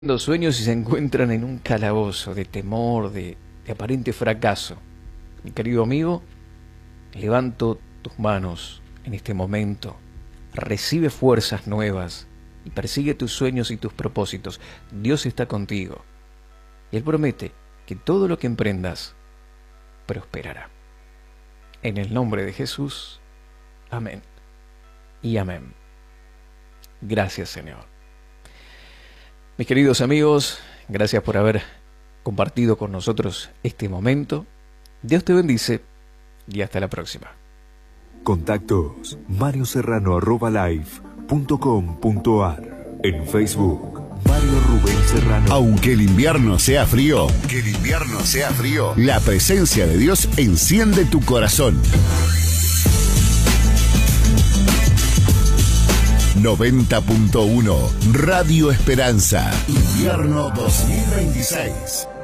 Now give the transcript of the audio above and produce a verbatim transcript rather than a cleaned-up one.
Los sueños y se encuentran en un calabozo de temor, de, de aparente fracaso. Mi querido amigo, levanto tus manos en este momento, recibe fuerzas nuevas y persigue tus sueños y tus propósitos. Dios está contigo y Él promete que todo lo que emprendas prosperará. En el nombre de Jesús, amén y amén. Gracias, Señor. Mis queridos amigos, gracias por haber compartido con nosotros este momento. Dios te bendice y hasta la próxima. Contactos mario serrano arroba live punto com punto ar. En Facebook, Mario Rubén Serrano. Aunque el invierno sea frío, que el invierno sea frío, la presencia de Dios enciende tu corazón. noventa punto uno Radio Esperanza. Invierno dos mil veintiséis.